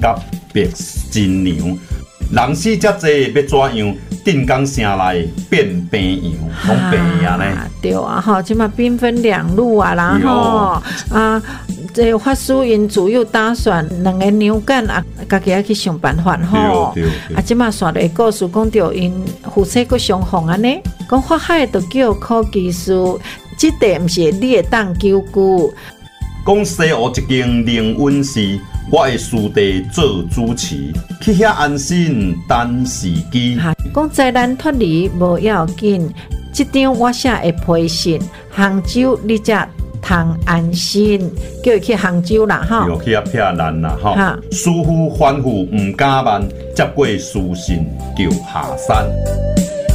甲白新娘。人死遮济，要怎样？镇江城内变病样，拢病啊呢？ 对啊，吼，即嘛兵分两路啊，然后啊，这法师因自有打算，两个牛干啊，家己要去想办法吼。啊，即嘛线内故事讲到因夫妻佫相逢安尼，讲法海就叫柯技师，即地毋是你会当救救。 讲西湖一间灵允寺，我会师弟做主持，去遐安心等时机。 讲灾难脱离无要紧，即张我写的批信，杭州你才通安心，叫伊去杭州啦哈。 又去遐撇难啦哈。师傅反复唔敢慢，接过书信叫下山。